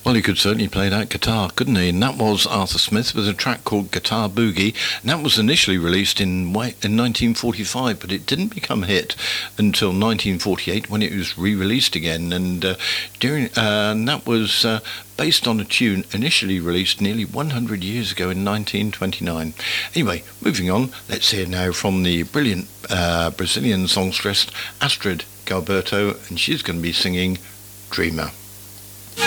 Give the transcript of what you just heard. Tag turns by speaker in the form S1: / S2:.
S1: Well, he could certainly play that guitar, couldn't he? And that was Arthur Smith with a track called Guitar Boogie. And that was initially released in 1945, but it didn't become a hit until 1948 when it was re-released again. And that was based on a tune initially released nearly 100 years ago in 1929. Anyway, moving on, let's hear now from the brilliant Brazilian songstress Astrid Gilberto, and she's going to be singing Dreamer.